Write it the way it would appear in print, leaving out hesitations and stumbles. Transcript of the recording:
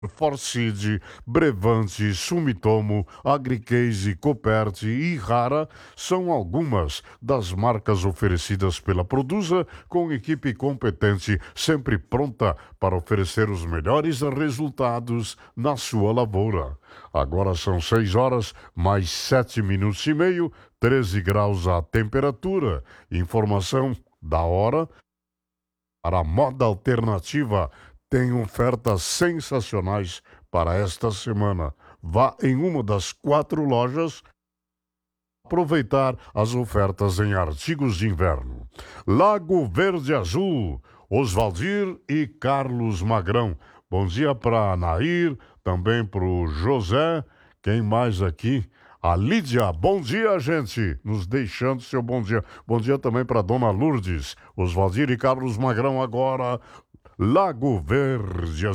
Forcid, Brevante, Sumitomo, Agricase, Copert e Rara são algumas das marcas oferecidas pela Produsa, com equipe competente, sempre pronta para oferecer os melhores resultados na sua lavoura. Agora são 6 horas, mais 7 minutos e meio, 13 graus a temperatura. Informação da hora para a moda alternativa. Tem ofertas sensacionais para esta semana. Vá em uma das 4 lojas aproveitar as ofertas em artigos de inverno. Lago Verde Azul, Osvaldir e Carlos Magrão. Bom dia para Nair, também para o José. Quem mais aqui? A Lídia. Bom dia, gente. Nos deixando seu bom dia. Bom dia também para Dona Lourdes. Osvaldir e Carlos Magrão agora. Lago Verde Azul.